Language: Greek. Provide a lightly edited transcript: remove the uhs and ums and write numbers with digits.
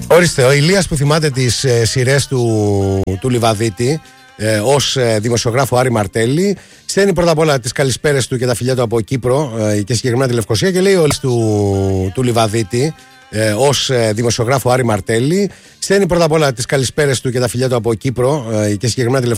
Ορίστε, ο Ηλίας που θυμάται τις σειρές του Λιβαδίτη ως δημοσιογράφο Άρη Μαρτέλη, στέλνει πρώτα απ' όλα τις καλησπέρες του και τα φιλιά του από Κύπρο και συγκεκριμένα τη Λευκοσία, και λέει ο του Λιβαδίτη ως δημοσιογράφο Άρη Μαρτέλη, στέλνει πρώτα απ' όλα τις καλησπέρες του και τα φιλιά του από Κύπρο και συγκεκριμένα τη